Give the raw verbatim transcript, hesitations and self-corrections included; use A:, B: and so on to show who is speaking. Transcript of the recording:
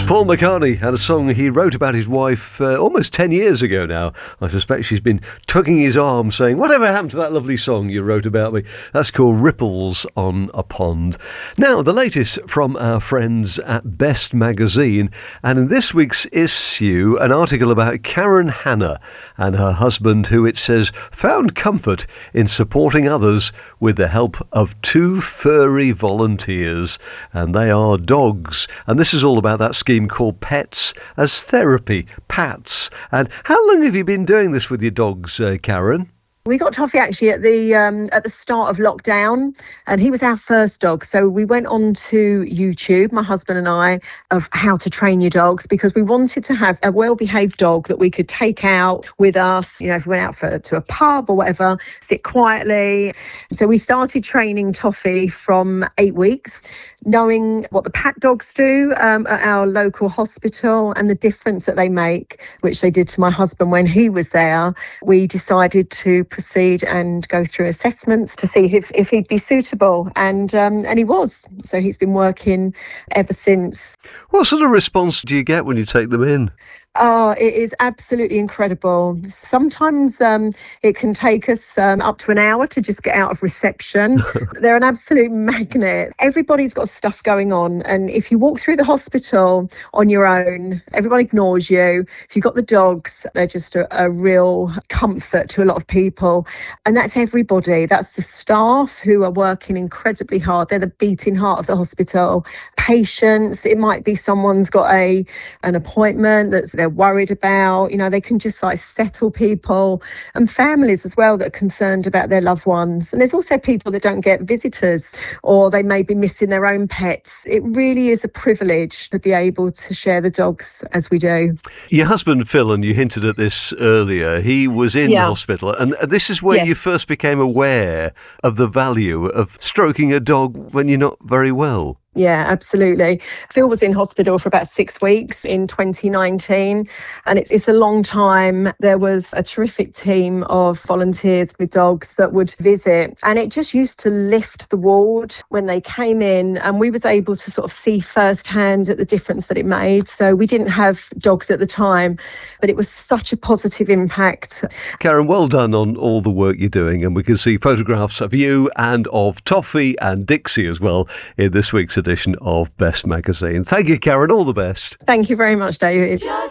A: Paul McCartney had a song he wrote about his wife uh, almost ten years ago now. I suspect she's been tugging his arm saying, whatever happened to that lovely song you wrote about me? That's called Ripples on a Pond. Now, the latest from our friends at Best Magazine, and in this week's issue, an article about Karen Hanna and her husband, who it says found comfort in supporting others with the help of two furry volunteers, and they are dogs. And this is all about that scheme called Pets as Therapy, PATS. And how long have you been doing this with your dogs, uh, Karen?
B: We got Toffee actually at the um, at the start of lockdown, and he was our first dog. So we went on to YouTube, my husband and I, of how to train your dogs, because we wanted to have a well-behaved dog that we could take out with us. You know, if we went out for to a pub or whatever, sit quietly. So we started training Toffee from eight weeks, knowing what the Pat dogs do um, at our local hospital and the difference that they make, which they did to my husband when he was there. We decided to proceed and go through assessments to see if, if he'd be suitable, and um, and he was. So he's been working ever since.
A: What sort of response do you get when you take them in?
B: Oh, it is absolutely incredible. Sometimes um, it can take us um, up to an hour to just get out of reception. They're an absolute magnet. Everybody's got stuff going on. And if you walk through the hospital on your own, everyone ignores you. If you've got the dogs, they're just a, a real comfort to a lot of people. And that's everybody. That's the staff who are working incredibly hard. They're the beating heart of the hospital. Patients, it might be someone's got a an appointment that's they're worried about, you know, they can just like settle people, and families as well that are concerned about their loved ones. And there's also people that don't get visitors, or they may be missing their own pets. It really is a privilege to be able to share the dogs as we do.
A: Your husband, Phil, and you hinted at this earlier, he was in
B: Yeah.
A: hospital, and this is where
B: Yes.
A: you first became aware of the value of stroking a dog when you're not very well.
B: Yeah, absolutely. Phil was in hospital for about six weeks in twenty nineteen, and it's, it's a long time. There was a terrific team of volunteers with dogs that would visit, and it just used to lift the ward when they came in, and we was able to sort of see firsthand the difference that it made. So we didn't have dogs at the time, but it was such a positive impact.
A: Karen, well done on all the work you're doing, and we can see photographs of you and of Toffee and Dixie as well in this week's edition of Best Magazine. Thank you, Karen. All the best.
B: Thank you very much, David.
C: Just